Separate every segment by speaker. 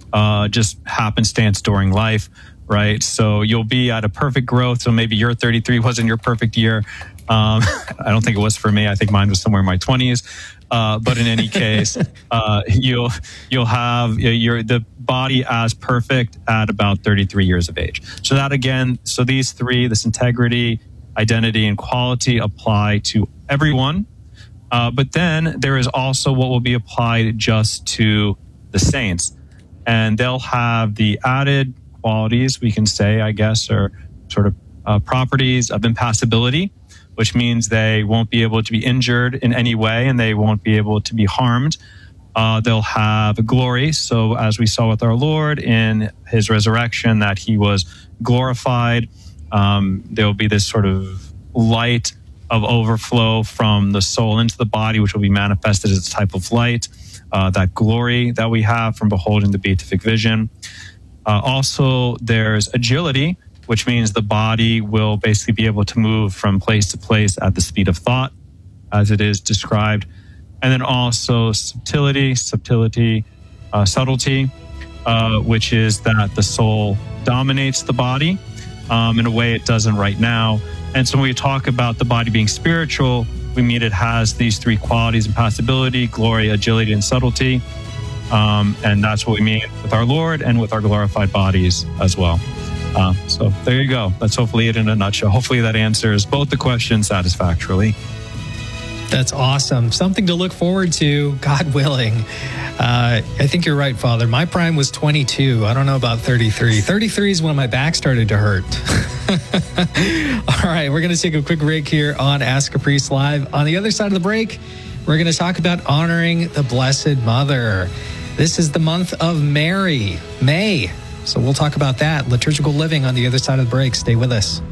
Speaker 1: just happenstance during life, right? So you'll be at a perfect growth. So maybe your 33 wasn't your perfect year. I don't think it was for me. I think mine was somewhere in my 20s. But in any case, you'll have the body as perfect at about 33 years of age. So that again, so these three, this integrity, identity, and quality apply to everyone. But then there is also what will be applied just to the saints. And they'll have the added qualities, we can say, I guess, or sort of properties of impassibility, which means they won't be able to be injured in any way and they won't be able to be harmed. They'll have glory. So as we saw with our Lord in his resurrection, that he was glorified. There will be this sort of light of overflow from the soul into the body, which will be manifested as a type of light, that glory that we have from beholding the beatific vision. Also, there's agility, which means the body will basically be able to move from place to place at the speed of thought, as it is described. And then also subtlety, which is that the soul dominates the body in a way it doesn't right now. And so when we talk about the body being spiritual, we mean it has these three qualities: impassibility, glory, agility, and subtlety. And that's what we mean with our Lord and with our glorified bodies as well. So there you go. That's hopefully it in a nutshell. Hopefully that answers both the questions satisfactorily.
Speaker 2: That's awesome. Something to look forward to, God willing. I think you're right, Father. My prime was 22. I don't know about 33. 33 is when my back started to hurt. All right, we're going to take a quick break here on Ask a Priest Live. On the other side of the break, we're going to talk about honoring the Blessed Mother. This is the month of May. So we'll talk about that, liturgical living, on the other side of the break. Stay with us.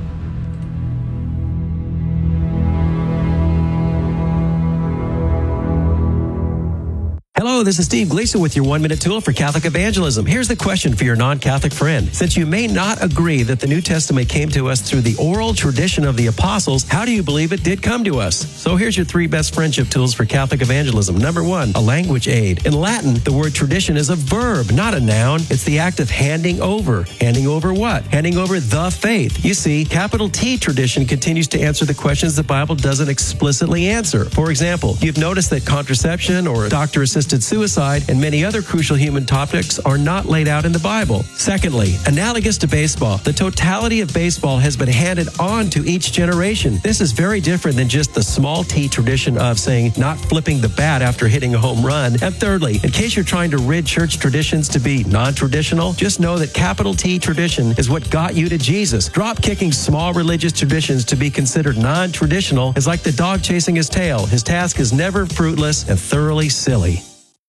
Speaker 3: Hello, this is Steve Gleason with your 1-minute tool for Catholic evangelism. Here's the question for your non-Catholic friend. Since you may not agree that the New Testament came to us through the oral tradition of the apostles, how do you believe it did come to us? So here's your 3 best friendship tools for Catholic evangelism. Number 1, a language aid. In Latin, the word tradition is a verb, not a noun. It's the act of handing over. Handing over what? Handing over the faith. You see, capital T tradition continues to answer the questions the Bible doesn't explicitly answer. For example, you've noticed that contraception or doctor-assisted suicide and many other crucial human topics are not laid out in the Bible. Secondly, analogous to baseball, the totality of baseball has been handed on to each generation. This is very different than just the small t tradition of saying not flipping the bat after hitting a home run. And thirdly, in case you're trying to rid church traditions to be non-traditional, just know that capital T tradition is what got you to Jesus. Drop-kicking small religious traditions to be considered non-traditional is like the dog chasing his tail. His task is never fruitless and thoroughly silly.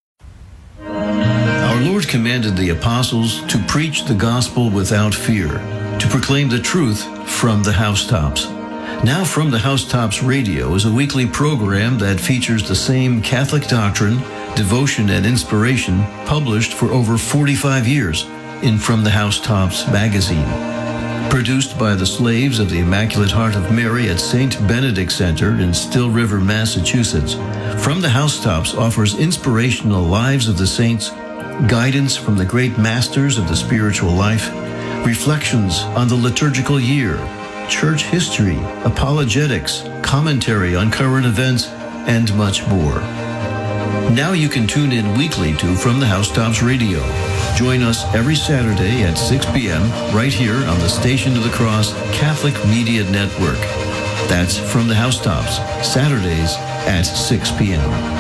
Speaker 4: Our Lord commanded the apostles to preach the gospel without fear, to proclaim the truth from the housetops. Now From the Housetops Radio is a weekly program that features the same Catholic doctrine, devotion, and inspiration published for over 45 years in From the Housetops magazine. Produced by the slaves of the Immaculate Heart of Mary at St. Benedict Center in Still River, Massachusetts, From the Housetops offers inspirational lives of the saints, guidance from the great masters of the spiritual life, reflections on the liturgical year, church history, apologetics, commentary on current events, and much more. Now you can tune in weekly to From the Housetops Radio. Join us every Saturday at 6 p.m. right here on the Station of the Cross Catholic Media Network. That's From the Housetops, Saturdays at 6 p.m.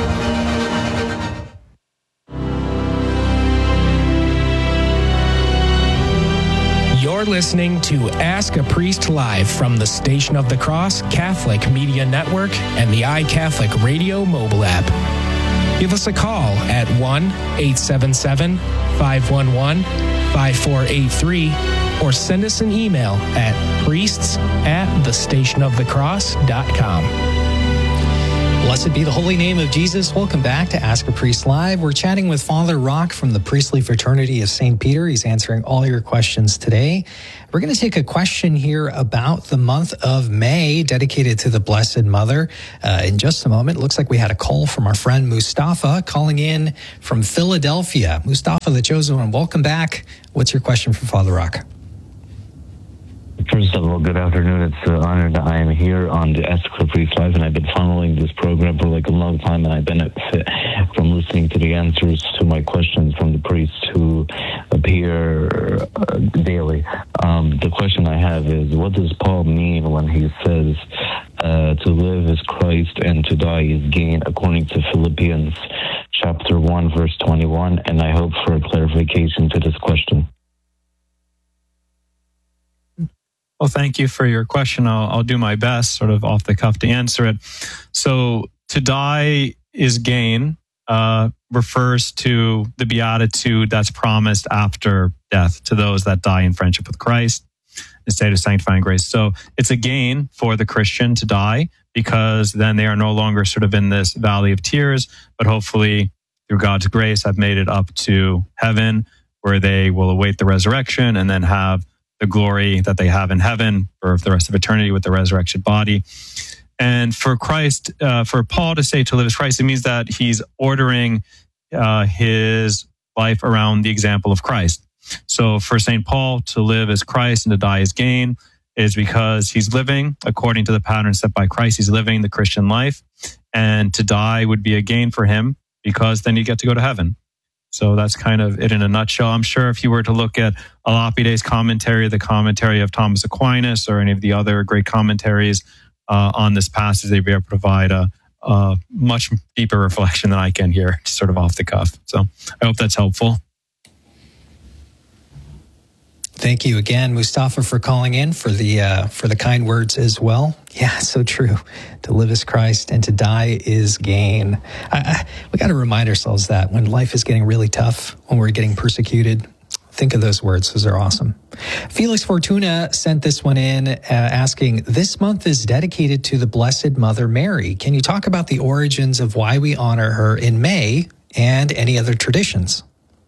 Speaker 5: You're listening to Ask a Priest Live from the Station of the Cross Catholic Media Network and the iCatholic Radio mobile app. Give us a call at 1-877-511-5483 or send us an email at priests@thestationofthecross.com.
Speaker 2: Blessed be the holy name of Jesus. Welcome back to Ask a Priest Live. We're chatting with Father Rock from the Priestly Fraternity of St. Peter. He's answering all your questions today. We're going to take a question here about the month of May dedicated to the Blessed Mother. In just a moment, it looks like we had a call from our friend Mustafa calling in from Philadelphia. Mustafa, the chosen one, welcome back. What's your question for Father Rock?
Speaker 6: First of all, good afternoon. It's an honor that I am here on the Ask a Priest Live, and I've been following this program for like a long time, and I benefit from listening to the answers to my questions from the priests who appear daily. The question I have is, what does Paul mean when he says to live is Christ and to die is gain, according to Philippians chapter 1, verse 21? And I hope for a clarification to this question.
Speaker 1: Well, thank you for your question. I'll do my best, sort of off the cuff, to answer it. So, to die is gain refers to the beatitude that's promised after death to those that die in friendship with Christ, in state of sanctifying grace. So, it's a gain for the Christian to die, because then they are no longer sort of in this valley of tears, but hopefully, through God's grace, have made it up to heaven, where they will await the resurrection and then have the glory that they have in heaven for the rest of eternity with the resurrection body. And for Christ, for Paul to say to live as Christ, it means that he's ordering his life around the example of Christ. So for St. Paul, to live as Christ and to die as gain is because he's living according to the pattern set by Christ. He's living the Christian life, and to die would be a gain for him, because then you get to go to heaven. So that's kind of it in a nutshell. I'm sure if you were to look at Alapide's commentary, the commentary of Thomas Aquinas, or any of the other great commentaries on this passage, they'd be able to provide a much deeper reflection than I can here, just sort of off the cuff. So I hope that's helpful.
Speaker 2: Thank you again, Mustafa, for calling in, for the kind words as well. Yeah, so true. To live as Christ and to die is gain. We got to remind ourselves that when life is getting really tough, when we're getting persecuted, think of those words. Those are awesome. Felix Fortuna sent this one in asking, this month is dedicated to the Blessed Mother Mary. Can you talk about the origins of why we honor her in May and any other traditions?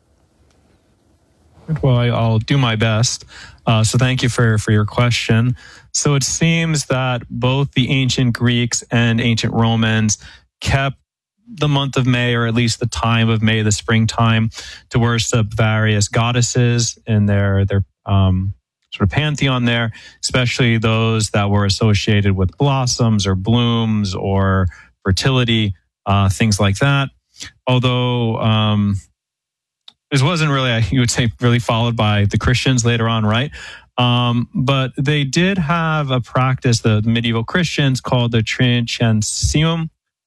Speaker 1: Well, I'll do my best. So thank you for your question. So it seems that both the ancient Greeks and ancient Romans kept the month of May, or at least the time of May, the springtime, to worship various goddesses in their sort of pantheon there, especially those that were associated with blossoms or blooms or fertility, things like that. Although this wasn't really, you would say, really followed by the Christians later on, right? But they did have a practice, the medieval Christians, called the Tridenticium,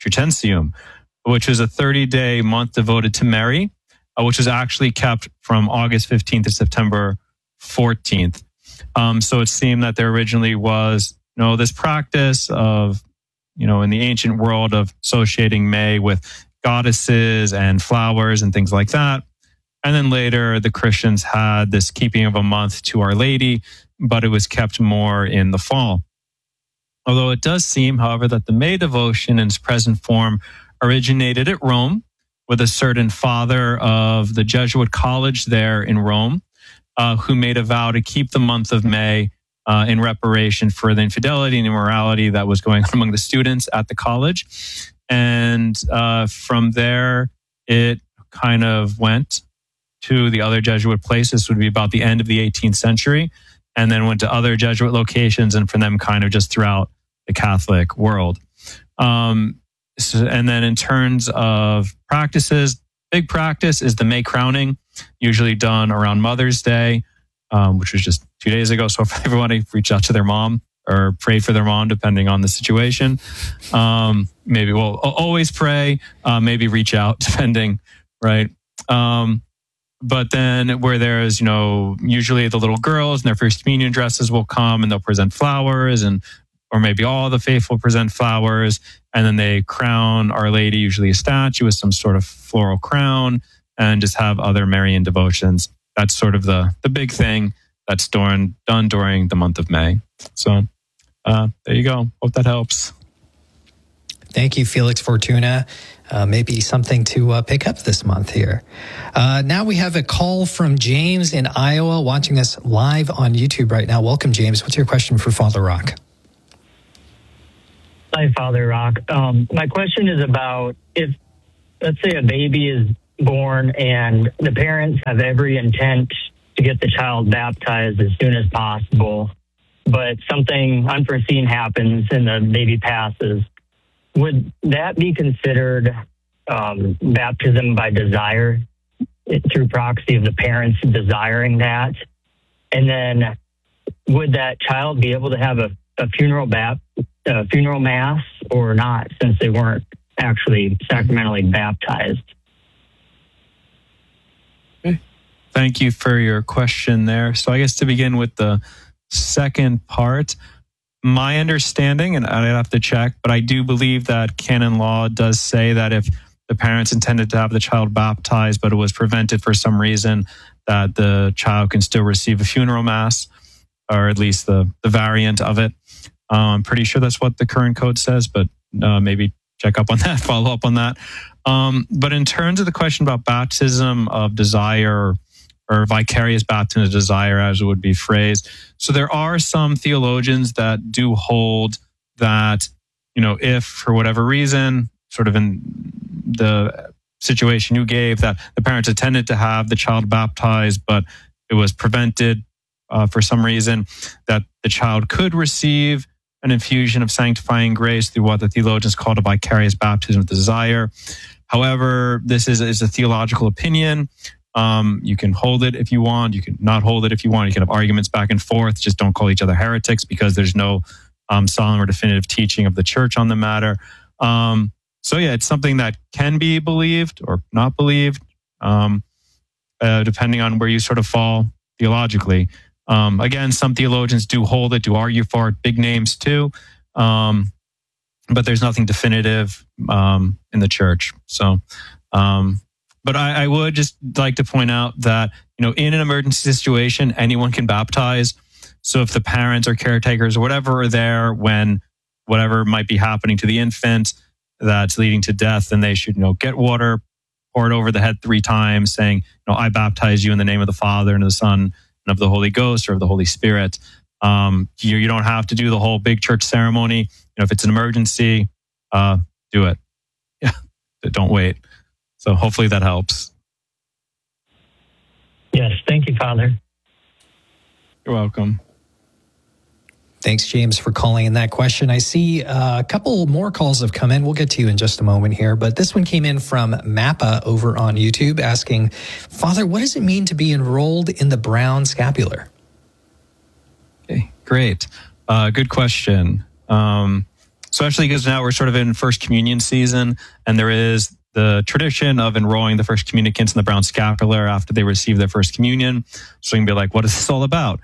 Speaker 1: which is a 30-day month devoted to Mary, which was actually kept from August 15th to September 14th. So it seemed that there originally was, this practice of, in the ancient world of associating May with goddesses and flowers and things like that. And then later, the Christians had this keeping of a month to Our Lady, but it was kept more in the fall. Although it does seem, however, that the May devotion in its present form originated at Rome with a certain father of the Jesuit college there in Rome, who made a vow to keep the month of May in reparation for the infidelity and immorality that was going on among the students at the college. And from there, it kind of went to the other Jesuit places. This would be about the end of the 18th century, and then went to other Jesuit locations, and from them kind of just throughout the Catholic world. And then in terms of practices, big practice is the May crowning, usually done around Mother's Day, which was just 2 days ago. So if everybody reach out to their mom or pray for their mom, depending on the situation. Maybe we'll always pray, maybe reach out, depending, right? But then where there's, usually the little girls in their first communion dresses will come and they'll present flowers, or maybe all the faithful present flowers, and then they crown Our Lady, usually a statue with some sort of floral crown, and just have other Marian devotions. That's sort of the big thing that's done during the month of May. So there you go. Hope that helps.
Speaker 2: Thank you, Felix Fortuna. Maybe something to pick up this month here. Now we have a call from James in Iowa watching us live on YouTube right now. Welcome, James. What's your question for Father Rock?
Speaker 7: Hi, Father Rock. My question is about if, let's say, a baby is born and the parents have every intent to get the child baptized as soon as possible, but something unforeseen happens and the baby passes. Would that be considered baptism by desire, through proxy of the parents desiring that? And then would that child be able to have a funeral mass or not, since they weren't actually sacramentally baptized?
Speaker 1: Okay. Thank you for your question there. So I guess to begin with the second part, my understanding, and I'd have to check, but I do believe that canon law does say that if the parents intended to have the child baptized, but it was prevented for some reason, that the child can still receive a funeral mass, or at least the variant of it. I'm pretty sure that's what the current code says, but maybe check up on that, follow up on that. But in terms of the question about baptism of desire, or vicarious baptism of desire, as it would be phrased. So there are some theologians that do hold that, if for whatever reason, sort of in the situation you gave, that the parents intended to have the child baptized, but it was prevented for some reason, that the child could receive an infusion of sanctifying grace through what the theologians called a vicarious baptism of desire. However, this is a theological opinion. You can hold it if you want. You can not hold it if you want. You can have arguments back and forth. Just don't call each other heretics, because there's no solemn or definitive teaching of the church on the matter. So yeah, it's something that can be believed or not believed, depending on where you sort of fall theologically. Again, some theologians do hold it, do argue for it, big names too. But there's nothing definitive in the church. So, but I would just like to point out that, in an emergency situation, anyone can baptize. So if the parents or caretakers or whatever are there when whatever might be happening to the infant that's leading to death, then they should, get water, pour it over the head 3 times, saying, I baptize you in the name of the Father and of the Son and of the Holy Ghost or of the Holy Spirit. You don't have to do the whole big church ceremony. If it's an emergency, do it. Yeah, don't wait. So hopefully that helps.
Speaker 7: Yes, thank you, Father.
Speaker 1: You're welcome.
Speaker 2: Thanks, James, for calling in that question. I see a couple more calls have come in. We'll get to you in just a moment here. But this one came in from Mappa over on YouTube asking, Father, what does it mean to be enrolled in the brown scapular?
Speaker 1: Okay, great. Good question. So actually, because now we're sort of in First Communion season, and there is the tradition of enrolling the first communicants in the brown scapular after they receive their first communion. So you can be like, what is this all about?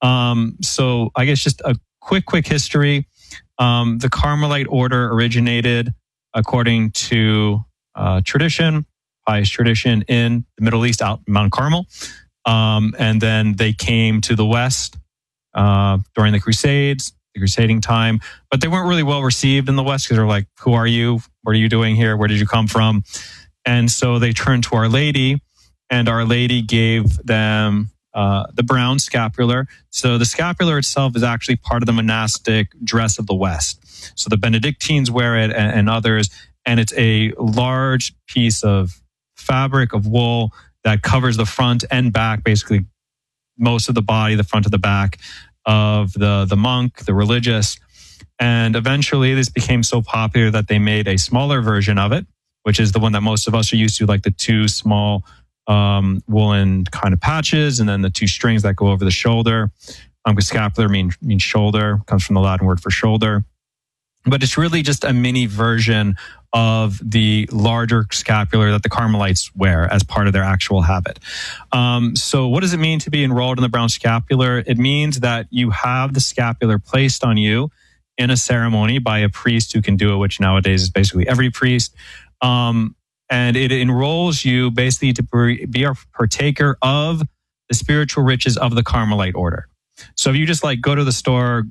Speaker 1: So I guess just a quick history. The Carmelite order originated, according to tradition, pious tradition, in the Middle East, out Mount Carmel. And then they came to the West during the Crusades, the crusading time, but they weren't really well received in the West, because they're like, who are you? What are you doing here? Where did you come from? And so they turned to Our Lady, and Our Lady gave them the brown scapular. So the scapular itself is actually part of the monastic dress of the West. So the Benedictines wear it, and others, and it's a large piece of fabric of wool that covers the front and back, basically most of the body, the front of the back of the monk, the religious. And eventually this became so popular that they made a smaller version of it, which is the one that most of us are used to, like the 2 small woolen kind of patches, and then the 2 strings that go over the shoulder. Because scapular means shoulder, comes from the Latin word for shoulder. But it's really just a mini version of the larger scapular that the Carmelites wear as part of their actual habit. So what does it mean to be enrolled in the brown scapular? It means that you have the scapular placed on you in a ceremony by a priest who can do it, which nowadays is basically every priest. And it enrolls you basically to be a partaker of the spiritual riches of the Carmelite order. So if you just go to the store,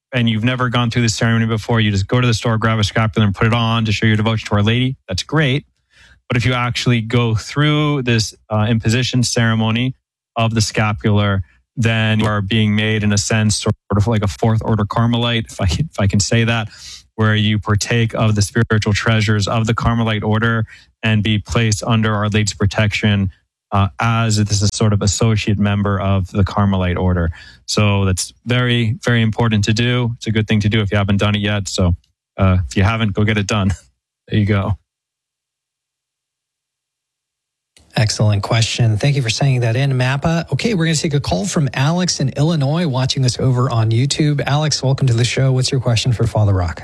Speaker 1: and you've never gone through the ceremony before, you just go to the store, grab a scapular and put it on to show your devotion to Our Lady. That's great. But if you actually go through this imposition ceremony of the scapular, then you are being made, in a sense, sort of like a fourth order Carmelite, if I can say that, where you partake of the spiritual treasures of the Carmelite order and be placed under Our Lady's protection as this is sort of associate member of the Carmelite order. So that's very, very important to do. It's a good thing to do if you haven't done it yet. So if you haven't, go get it done. There you go.
Speaker 2: Excellent question. Thank you for sending that in, Mappa. Okay, we're going to take a call from Alex in Illinois, watching us over on YouTube. Alex, welcome to the show. What's your question for Father Rock?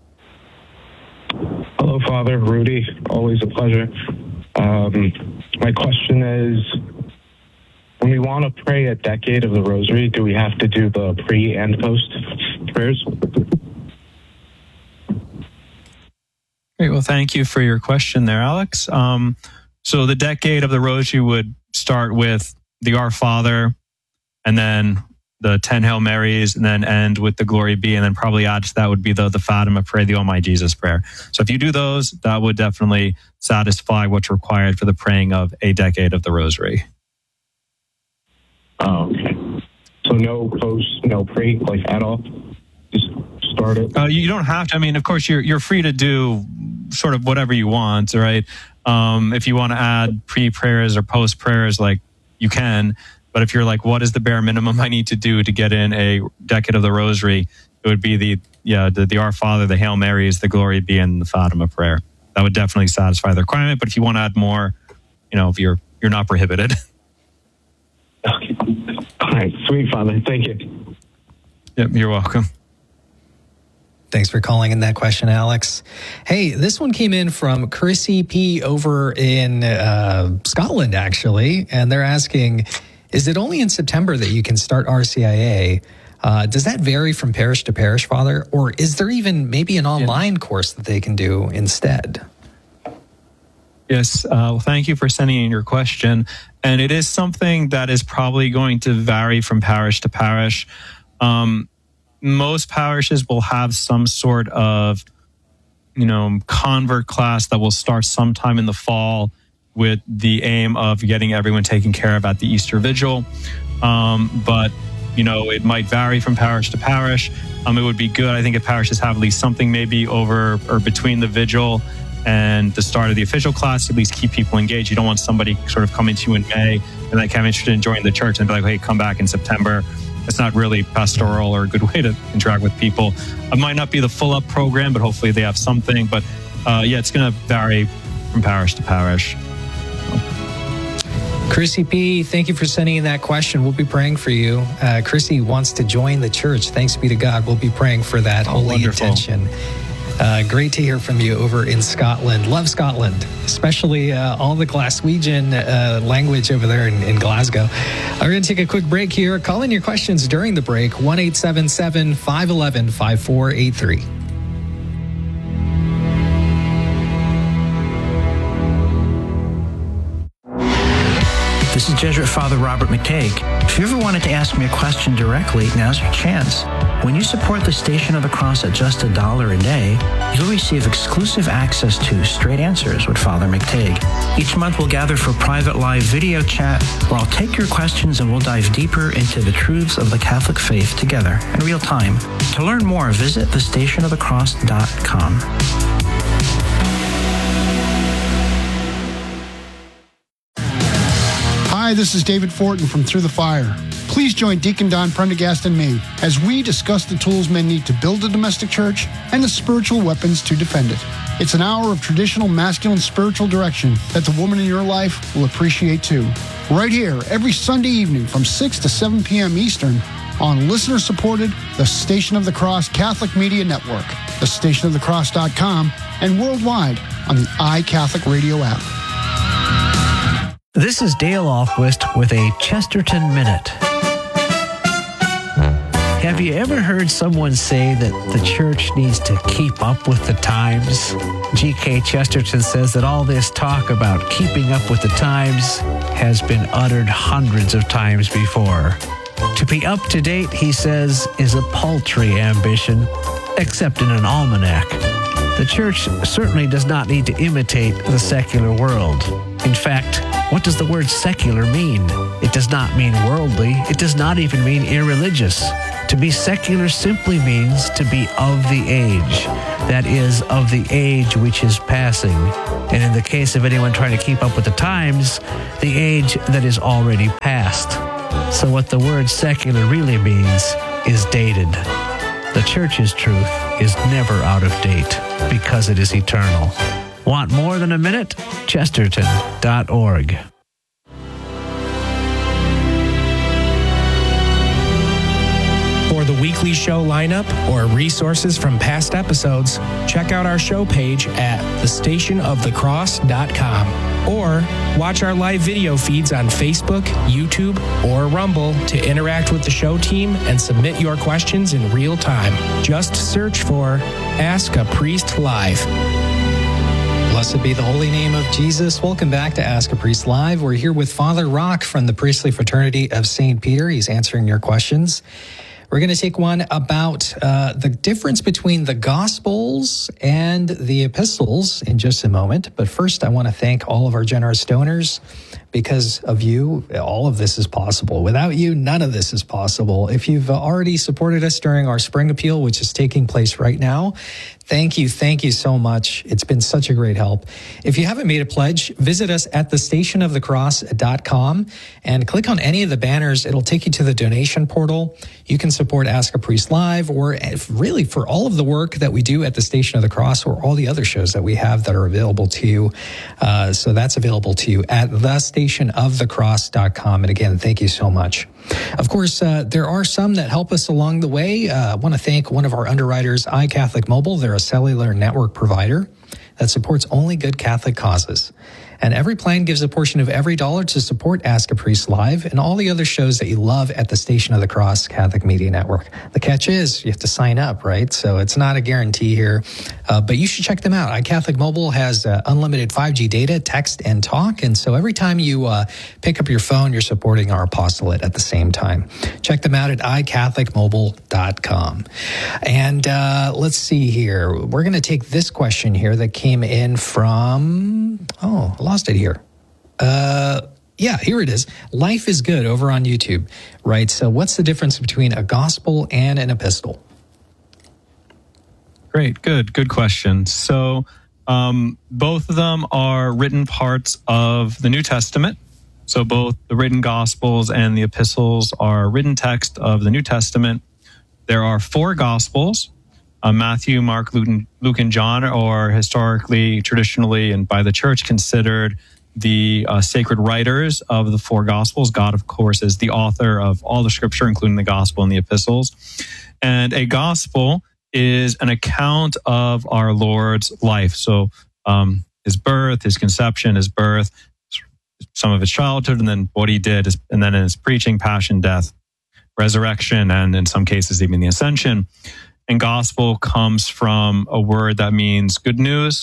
Speaker 8: Hello, Father. Rudy. Always a pleasure. My question is, when we want to pray a decade of the Rosary, do we have to do the pre and post prayers?
Speaker 1: Great. Well, thank you for your question there, Alex. So the decade of the Rosary would start with the Our Father, and then the 10 Hail Marys, and then end with the Glory Be, and then probably add to that would be the Fatima prayer, the Oh My Jesus prayer. So if you do those, that would definitely satisfy what's required for the praying of a decade of the Rosary.
Speaker 8: Oh, okay. So no post, no pre, like at all? Just start it?
Speaker 1: You don't have to. I mean, of course, you're free to do sort of whatever you want, right? If you want to add pre-prayers or post-prayers, like, you can. But if you're like, what is the bare minimum I need to do to get in a decade of the Rosary? It would be the Our Father, the Hail Marys, the Glory Be, and the Fatima prayer. That would definitely satisfy the requirement. But if you want to add more, you're not prohibited.
Speaker 8: Okay. All right. Sweet, Father. Thank you.
Speaker 1: Yep, you're welcome.
Speaker 2: Thanks for calling in that question, Alex. Hey, this one came in from Chrissy P. over in Scotland, actually. And they're asking, is it only in September that you can start RCIA? Does that vary from parish to parish, Father? Or is there even maybe an online course that they can do instead?
Speaker 1: Yes. Well, thank you for sending in your question. And it is something that is probably going to vary from parish to parish. Most parishes will have some sort of, convert class that will start sometime in the fall with the aim of getting everyone taken care of at the Easter Vigil. But, it might vary from parish to parish. It would be good, I think, if parishes have at least something maybe over or between the Vigil and the start of the official class, at least keep people engaged. You don't want somebody sort of coming to you in May and like kind of interested in joining the church and be like, hey, come back in September. It's not really pastoral or a good way to interact with people. It might not be the full up program, but hopefully they have something. But it's going to vary from parish to parish.
Speaker 2: Chrissy P., thank you for sending in that question. We'll be praying for you. Chrissy wants to join the church. Thanks be to God. We'll be praying for that holy intention. Great to hear from you over in Scotland. Love Scotland, especially all the Glaswegian language over there in Glasgow. We're going to take a quick break here. Call in your questions during the break, 1-877-511-5483.
Speaker 9: This is Jesuit Father Robert McTague. If you ever wanted to ask me a question directly, now's your chance. When you support the Station of the Cross at just $1 a day, you'll receive exclusive access to Straight Answers with Father McTague. Each month we'll gather for private live video chat where I'll take your questions and we'll dive deeper into the truths of the Catholic faith together in real time. To learn more, visit thestationofthecross.com.
Speaker 10: Hi, this is David Fortin from Through the Fire. Please join Deacon Don Prendergast and me as we discuss the tools men need to build a domestic church and the spiritual weapons to defend it. It's an hour of traditional masculine spiritual direction that the woman in your life will appreciate too. Right here, every Sunday evening from 6 to 7 p.m. Eastern on listener-supported The Station of the Cross Catholic Media Network, thestationofthecross.com, and worldwide on the iCatholic Radio app.
Speaker 11: This is Dale Ahlquist with a Chesterton Minute. Have you ever heard someone say that the church needs to keep up with the times? G.K. Chesterton says that all this talk about keeping up with the times has been uttered hundreds of times before. To be up to date, he says, is a paltry ambition, except in an almanac. The church certainly does not need to imitate the secular world. In fact, what does the word secular mean? It does not mean worldly. It does not even mean irreligious. To be secular simply means to be of the age. That is, of the age which is passing. And in the case of anyone trying to keep up with the times, the age that is already past. So what the word secular really means is dated. The church's truth is never out of date because it is eternal. Want more than a minute? Chesterton.org.
Speaker 5: For the weekly show lineup or resources from past episodes, check out our show page at thestationofthecross.com or watch our live video feeds on Facebook, YouTube, or Rumble to interact with the show team and submit your questions in real time. Just search for Ask a Priest Live.
Speaker 2: Blessed be the holy name of Jesus. Welcome back to Ask a Priest Live. We're here with Father Rock from the Priestly Fraternity of St. Peter. He's answering your questions. We're going to take one about the difference between the Gospels and the Epistles in just a moment. But first, I want to thank all of our generous donors. Because of you, all of this is possible. Without you, none of this is possible. If you've already supported us during our spring appeal, which is taking place right now, thank you so much. It's been such a great help. If you haven't made a pledge, visit us at thestationofthecross.com and click on any of the banners. It'll take you to the donation portal. You can support Ask a Priest Live, or really for all of the work that we do at the Station of the Cross, or all the other shows that we have that are available to you. So that's available to you at thestationofthecross.com. And again, thank you so much. Of course, there are some that help us along the way. I want to thank one of our underwriters, iCatholic Mobile. They're a cellular network provider that supports only good Catholic causes. And every plan gives a portion of every dollar to support Ask a Priest Live and all the other shows that you love at the Station of the Cross Catholic Media Network. The catch is you have to sign up, right? So it's not a guarantee here, but you should check them out. iCatholic Mobile has unlimited 5G data, text, and talk. And so every time you pick up your phone, you're supporting our apostolate at the same time. Check them out at iCatholicMobile.com. And let's see here. We're going to take this question here that came in from, I lost it here. Yeah, here it is. Life is Good over on YouTube, right? So what's the difference between a gospel and an epistle?
Speaker 1: Great, good question. So both of them are written parts of the New Testament. So both the written gospels and the epistles are written text of the New Testament. There are 4 gospels. Matthew, Mark, Luke, and John are historically, traditionally, and by the church considered the sacred writers of the 4 gospels. God, of course, is the author of all the scripture, including the gospel and the epistles. And a gospel is an account of our Lord's life. So his birth, his conception, his birth, some of his childhood, and then what he did, and then his preaching, passion, death, resurrection, and in some cases, even the ascension. And gospel comes from a word that means good news.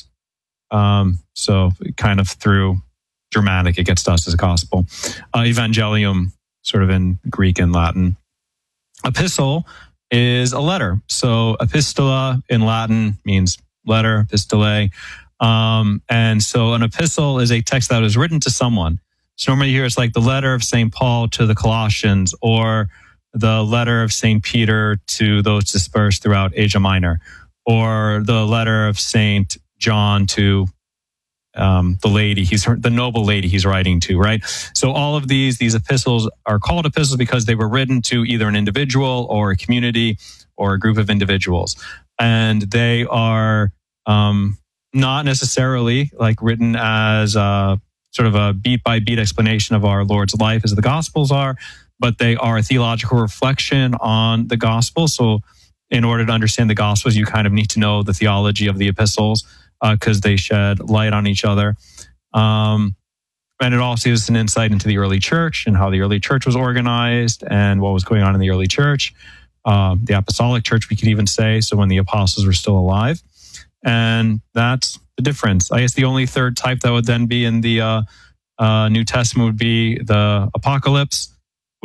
Speaker 1: So kind of through Germanic, it gets to us as gospel. Evangelium, sort of in Greek and Latin. Epistle is a letter. So epistola in Latin means letter, epistolae. And so an epistle is a text that was written to someone. So normally here it's like the letter of St. Paul to the Colossians, or the letter of St. Peter to those dispersed throughout Asia Minor, or the letter of St. John to the noble lady he's writing to, right? So all of these epistles are called epistles because they were written to either an individual or a community or a group of individuals. And they are not necessarily like written as sort of a beat by beat explanation of our Lord's life as the Gospels are, but they are a theological reflection on the gospel. So in order to understand the gospels, you kind of need to know the theology of the epistles because they shed light on each other. And it also gives us an insight into the early church and how the early church was organized and what was going on in the early church. The apostolic church, we could even say, so when the apostles were still alive. And that's the difference. I guess the only third type that would then be in the New Testament would be the apocalypse,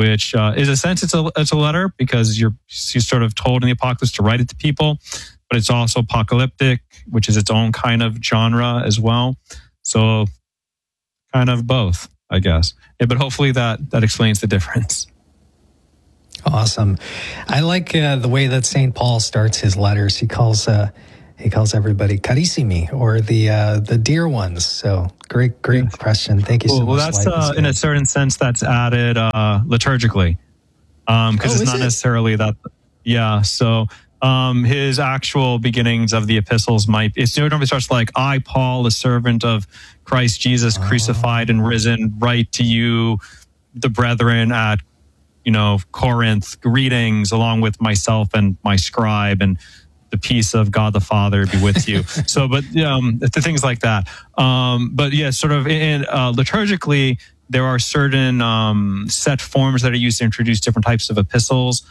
Speaker 1: which is a sense it's a letter because you're sort of told in the Apocalypse to write it to people, but it's also apocalyptic, which is its own kind of genre as well. So kind of both, I guess. Yeah, but hopefully that explains the difference.
Speaker 2: Awesome. I like the way that St. Paul starts his letters. He calls everybody carissimi, or the dear ones. So great question. Thank you so much.
Speaker 1: Well, that's in a certain sense that's added liturgically, because it's not necessarily that. Yeah. So his actual beginnings of the epistles it normally starts like, I, Paul, a servant of Christ Jesus, crucified and risen, write to you, the brethren at Corinth, greetings, along with myself and my scribe, and the peace of God the Father be with you. So, but the things like that. But yeah, sort of liturgically, there are certain set forms that are used to introduce different types of epistles.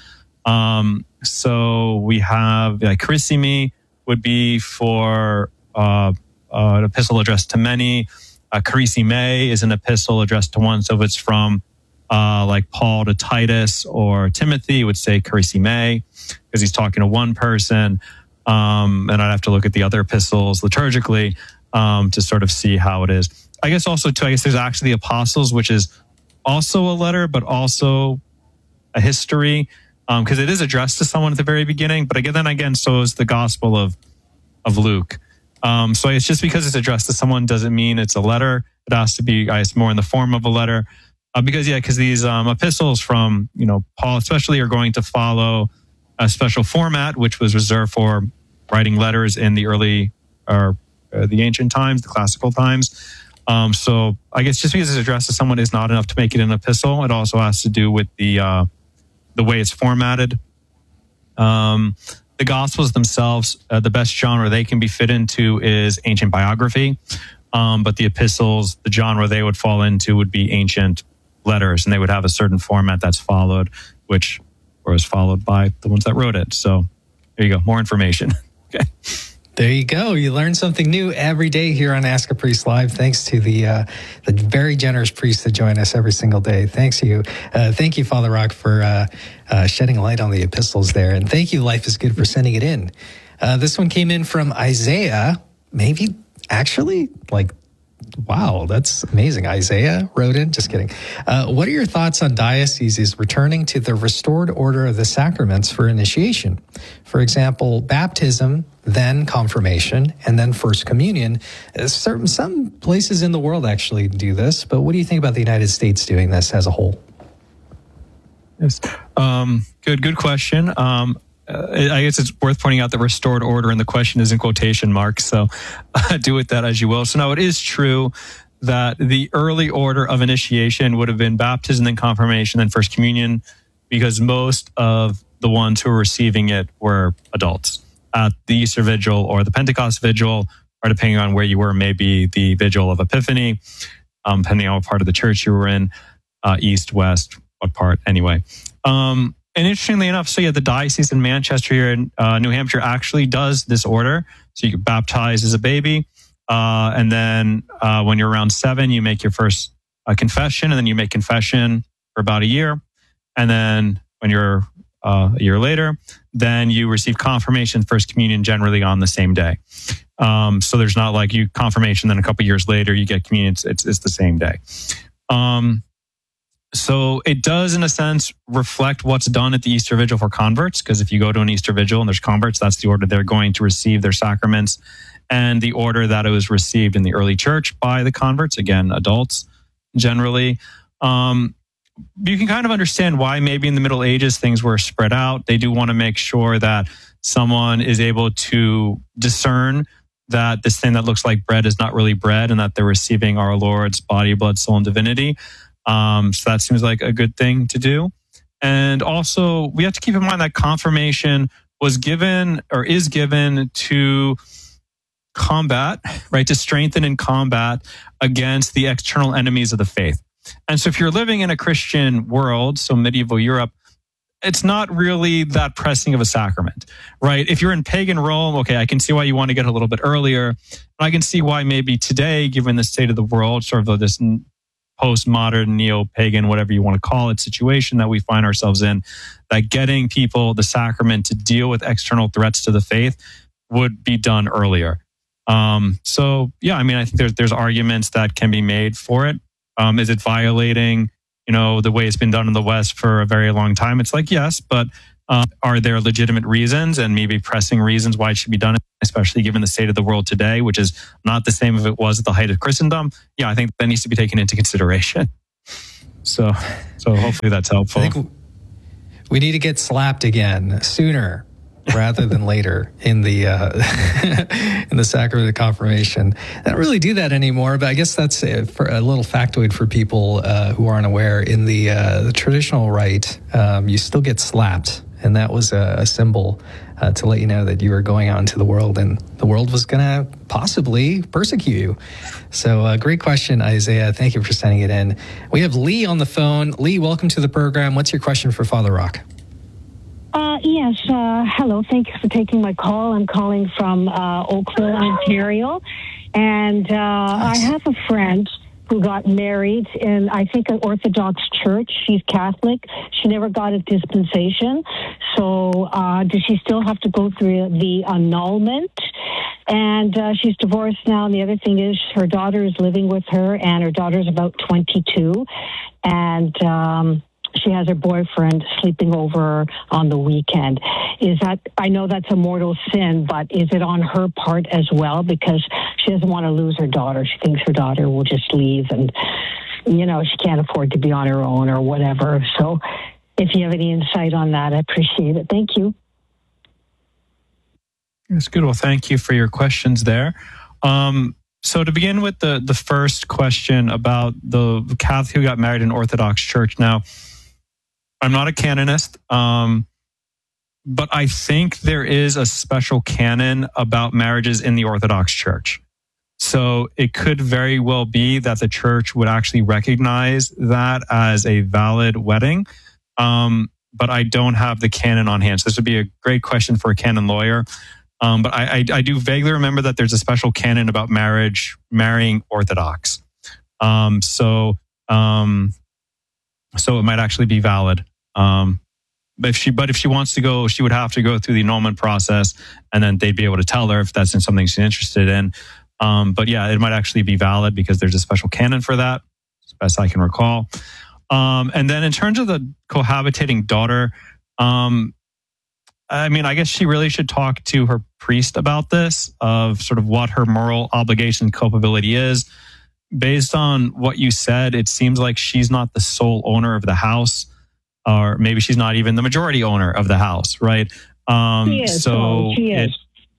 Speaker 1: So we have carissimi would be for an epistle addressed to many. Carissime is an epistle addressed to one. So if it's from like Paul to Titus or Timothy, would say carissime because he's talking to one person. And I'd have to look at the other epistles liturgically to sort of see how it is. I guess also too, there's actually the Apostles, which is also a letter, but also a history, because it is addressed to someone at the very beginning. But again, so is the Gospel of Luke. So it's just because it's addressed to someone doesn't mean it's a letter. It has to be, I guess, more in the form of a letter. Because these epistles from Paul especially are going to follow a special format, which was reserved for writing letters in the early or the ancient times, the classical times. So I guess just because it's addressed to someone is not enough to make it an epistle. It also has to do with the way it's formatted. The Gospels themselves, the best genre they can be fit into is ancient biography. But the epistles, the genre they would fall into would be ancient letters, and they would have a certain format that's followed, which was followed by the ones that wrote it. So there you go. More information. Okay.
Speaker 2: There you go. You learn something new every day here on Ask a Priest Live. Thanks to the very generous priests that join us every single day. Thank you, Father Rock, for shedding light on the epistles there, and thank you, Life is Good, for sending it in. This one came in from Isaiah. Maybe actually, wow, that's amazing. Isaiah wrote in. Just kidding. What are your thoughts on dioceses returning to the restored order of the sacraments for initiation? For example, baptism, then confirmation, and then First Communion. Some places in the world actually do this, but what do you think about the United States doing this as a whole?
Speaker 1: Yes. Good question. I guess it's worth pointing out the restored order, and the question is in quotation marks, so do with that as you will. So now it is true that the early order of initiation would have been baptism, then confirmation, then First Communion, because most of the ones who were receiving it were adults at the Easter Vigil or the Pentecost Vigil, or depending on where you were, maybe the Vigil of Epiphany, depending on what part of the church you were in, east, west, what part, anyway. And interestingly enough, the diocese in Manchester here in New Hampshire actually does this order. So you get baptized as a baby, and then when you're around 7, you make your first confession, and then you make confession for about a year. And then when you're a year later, then you receive confirmation, First Communion, generally on the same day. So there's not like you confirmation, then a couple years later you get communion. It's the same day. So it does, in a sense, reflect what's done at the Easter Vigil for converts, because if you go to an Easter Vigil and there's converts, that's the order they're going to receive their sacraments, and the order that it was received in the early church by the converts, again, adults generally. You can kind of understand why maybe in the Middle Ages things were spread out. They do want to make sure that someone is able to discern that this thing that looks like bread is not really bread, and that they're receiving our Lord's body, blood, soul, and divinity. So that seems like a good thing to do. And also, we have to keep in mind that confirmation was given or is given to combat, right? To strengthen and combat against the external enemies of the faith. And so if you're living in a Christian world, so medieval Europe, it's not really that pressing of a sacrament, right? If you're in pagan Rome, okay, I can see why you want to get a little bit earlier. And I can see why maybe today, given the state of the world, sort of this postmodern, neo-pagan, whatever you want to call it, situation that we find ourselves in, that getting people the sacrament to deal with external threats to the faith would be done earlier. So yeah, I mean, I think there's arguments that can be made for it. Is it violating, the way it's been done in the West for a very long time? It's like, yes, but are there legitimate reasons and maybe pressing reasons why it should be done, especially given the state of the world today, which is not the same as it was at the height of Christendom? Yeah, I think that needs to be taken into consideration. So hopefully that's helpful.
Speaker 2: I think we need to get slapped again sooner rather than later in the in the sacrament of confirmation. I don't really do that anymore, but I guess that's for a little factoid for people who aren't aware. In the traditional rite, you still get slapped, and that was a symbol to let you know that you were going out into the world, and the world was going to possibly persecute you. So great question, Isaiah. Thank you for sending it in. We have Lee on the phone. Lee, welcome to the program. What's your question for Father Rock?
Speaker 12: Yes. Hello. Thank you for taking my call. I'm calling from Oakville, Ontario. And I have a friend who got married in, I think, an Orthodox church. She's Catholic. She never got a dispensation. So does she still have to go through the annulment? And she's divorced now. And the other thing is her daughter is living with her, and her daughter's about 22. And she has her boyfriend sleeping over on the weekend. Is that, I know that's a mortal sin, but is it on her part as well? Because she doesn't want to lose her daughter. She thinks her daughter will just leave and, she can't afford to be on her own or whatever. So if you have any insight on that, I appreciate it. Thank you.
Speaker 1: That's good. Well, thank you for your questions there. So to begin with the first question about the Catholic who got married in Orthodox Church. Now, I'm not a canonist, but I think there is a special canon about marriages in the Orthodox Church. So it could very well be that the church would actually recognize that as a valid wedding. But I don't have the canon on hand. So this would be a great question for a canon lawyer. But I do vaguely remember that there's a special canon about marrying Orthodox. So it might actually be valid. But if she wants to go, she would have to go through the annulment process, and then they'd be able to tell her if that's something she's interested in. But yeah, it might actually be valid because there's a special canon for that, as best I can recall. And then in terms of the cohabitating daughter, I mean, I guess she really should talk to her priest about this, of sort of what her moral obligation and culpability is. Based on what you said, it seems like she's not the sole owner of the house, or maybe she's not even the majority owner of the house, right?
Speaker 12: She is.
Speaker 1: So
Speaker 12: she is.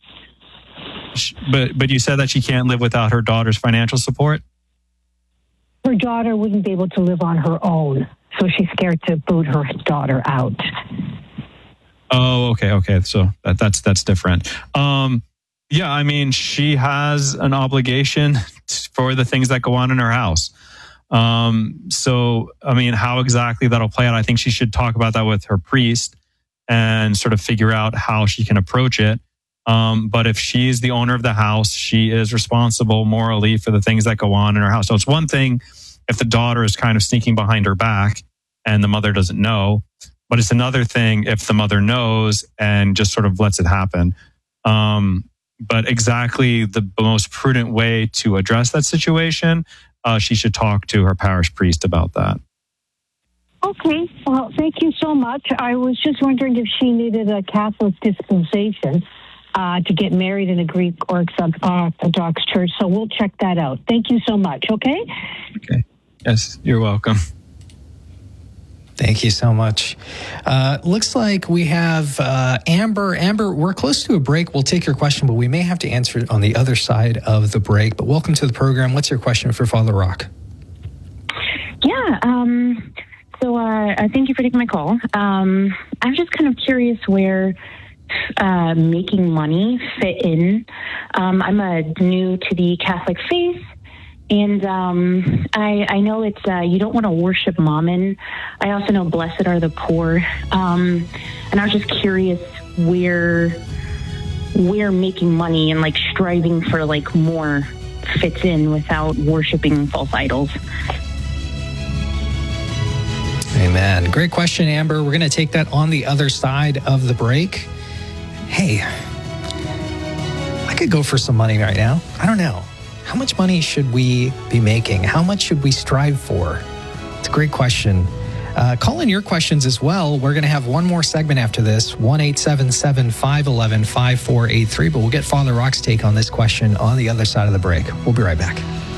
Speaker 1: But you said that she can't live without her daughter's financial support?
Speaker 12: Her daughter wouldn't be able to live on her own, so she's scared to boot her daughter out.
Speaker 1: Oh, okay. So that's different. Yeah, I mean, she has an obligation for the things that go on in her house. So, I mean, how exactly that'll play out, I think she should talk about that with her priest and sort of figure out how she can approach it. But if she's the owner of the house, she is responsible morally for the things that go on in her house. So it's one thing if the daughter is kind of sneaking behind her back and the mother doesn't know, but it's another thing if the mother knows and just sort of lets it happen. But exactly the most prudent way to address that situation, she should talk to her parish priest about that.
Speaker 12: Okay. Well, thank you so much. I was just wondering if she needed a Catholic dispensation to get married in a Greek Orthodox church. So we'll check that out. Thank you so much. Okay?
Speaker 1: Okay. Yes, you're welcome.
Speaker 2: Thank you so much. Looks like we have Amber. Amber, we're close to a break. We'll take your question, but we may have to answer it on the other side of the break. But welcome to the program. What's your question for Father Rock?
Speaker 13: Yeah. So thank you for taking my call. I'm just kind of curious where making money fit in. I'm new to the Catholic faith. And I know it's you don't want to worship mammon. I also know blessed are the poor. And I was just curious where making money and like striving for like more fits in without worshiping false idols.
Speaker 2: Amen. Great question, Amber. We're going to take that on the other side of the break. Hey, I could go for some money right now. I don't know. How much money should we be making? How much should we strive for? It's a great question. Call in your questions as well. We're going to have one more segment after this, 1-877-511-5483. But we'll get Father Rock's take on this question on the other side of the break. We'll be right back.